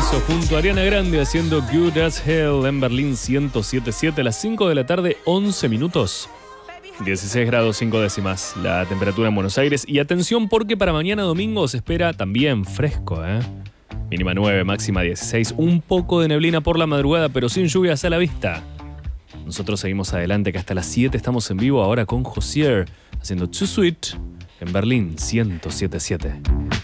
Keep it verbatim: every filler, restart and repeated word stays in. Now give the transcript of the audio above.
Tiesto junto a Ariana Grande haciendo Good as Hell en Berlín ciento siete punto siete a las cinco de la tarde, once minutos. dieciséis grados cinco décimas la temperatura en Buenos Aires. Y atención porque para mañana domingo se espera también fresco, ¿eh? Mínima nueve, máxima dieciséis. Un poco de neblina por la madrugada, pero sin lluvias a la vista. Nosotros seguimos adelante, que hasta las siete estamos en vivo ahora con Josier haciendo Too Sweet en Berlín ciento siete punto siete.